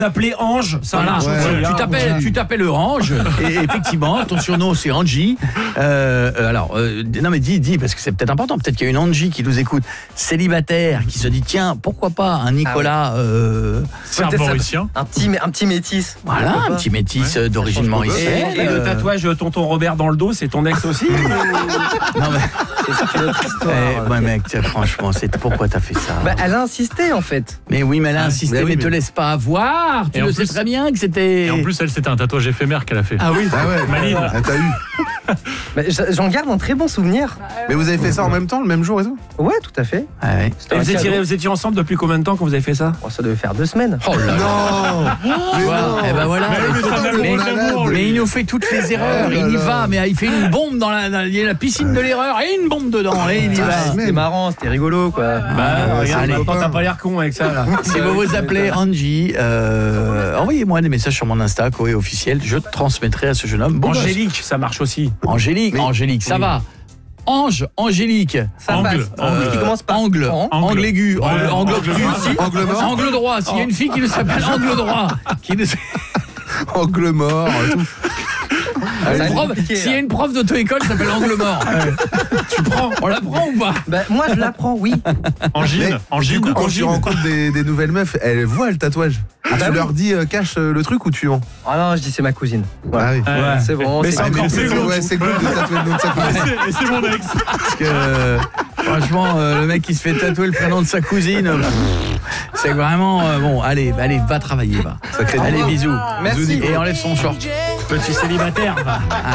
T'appelais Ange, ça Voilà, marche aussi, tu t'appelles Ange et effectivement ton surnom c'est Angie. Non mais dis parce que c'est peut-être important, peut-être qu'il y a une Angie qui nous écoute, célibataire, qui se dit tiens pourquoi pas un Nicolas C'est un Mauricien. Un petit métis. voilà, un petit métis d'origine mauricienne. Et le tatouage de tonton Robert dans le dos, c'est ton ex aussi Non mais ouais, mec, franchement, pourquoi t'as fait ça? Bah, elle a insisté en fait. Mais oui, mais elle a insisté, mais te laisse pas avoir. Tu Et le en sais plus- très bien que c'était. Et en plus, elle, c'était un tatouage éphémère qu'elle a fait. Ah oui. Ah ouais, Maline. t'as eu. Bah, j'en garde un très bon souvenir. Mais vous avez fait ça en même temps, le même jour et tout? Ouais, tout à fait. Ah ouais. C'était Et un cadeau. vous étiez ensemble depuis combien de temps quand vous avez fait ça? Oh, ça devait faire 2 semaines. Oh là là. Non. Mais Voilà. non. Eh ben voilà. Mais il nous fait toutes les erreurs. Oh là Il y là. va, mais il fait une bombe il y a la piscine de l'erreur et une bombe dedans. Et il y va. C'était marrant, c'était rigolo quoi. Regarde, allez. maintenant, t'as pas l'air con avec ça là. Si vous vous appelez Angie, envoyez-moi des messages sur mon Insta, Coé officiel. Je transmettrai à ce jeune homme. Bon, Angélique, ça marche aussi. Angélique, ça va. Ange, Angélique. Ça Angle, passe. Qui commence par Angle, An. angle aigu, Ouais, angle obtus, Angle mort. angle droit. S'il y a une fille qui s'appelle angle droit, Angle mort, tout. Ça va être prof, compliqué, s'il y a là. une prof d'auto-école qui s'appelle angle mort, tu prends, on la prend ou pas? Bah, moi je l'apprends, oui. Angine. Mais, Angine. du coup, quand tu Angine. rencontres des nouvelles meufs, elles voient le tatouage. bah Tu oui. leur dis cache le truc ou tu mens? Ah non, je dis c'est ma cousine. Voilà. Ah oui. Ouais. C'est bon. Mais c'est c'est encore c'est plus ouais, c'est glauque de tatouer le nom de sa cousine. Et c'est mon ex. Parce que franchement, le mec qui se fait tatouer le prénom de sa cousine, c'est vraiment bon. Allez, va travailler, va. Allez, bisous. Merci. Et enlève son short. petit célibataire. Va.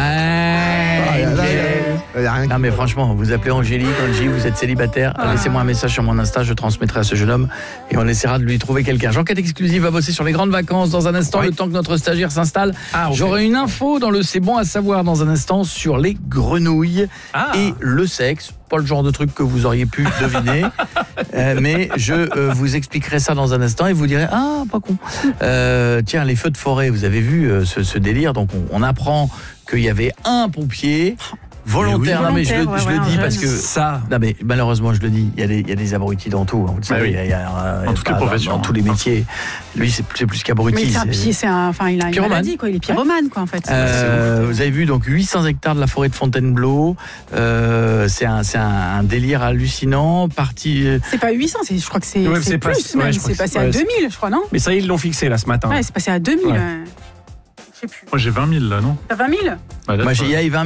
Y a rien Non mais franchement, vous appelez Angélique, Angie, vous êtes célibataire, laissez-moi un message sur mon Insta, je transmettrai à ce jeune homme et on essaiera de lui trouver quelqu'un. J'enquête exclusive va bosser sur les grandes vacances dans un instant, le temps que notre stagiaire s'installe. J'aurai une info dans le C'est bon à savoir dans un instant sur les grenouilles et le sexe. Pas le genre de truc que vous auriez pu deviner, mais je vous expliquerai ça dans un instant et vous direz ah pas con. Tiens, les feux de forêt, vous avez vu ce délire, donc on apprend qu'il y avait un pompier volontaire. Non mais je le dis parce que ça. non mais malheureusement je le dis, il y a des abrutis dans tout. Hein, vous le savez, oui. il y a Dans toutes les professions. dans tous les métiers. Lui c'est plus qu'abruti. Mais il a une Pyromane. maladie, quoi. Il est pyromane, quoi, en fait. Vous avez vu donc 800 hectares de la forêt de Fontainebleau. C'est un délire hallucinant. C'est pas 800, je crois que c'est Ouais, c'est plus pas- même. ouais, je crois C'est que passé c'est- à ouais, 2000, je crois, non? Mais ça, ils l'ont fixé là ce matin. Ouais, c'est passé à 2000. Ouais. Je sais plus. Moi, j'ai 20 000 là, non? T'as 20 000? Ouais, Moi j'ai 20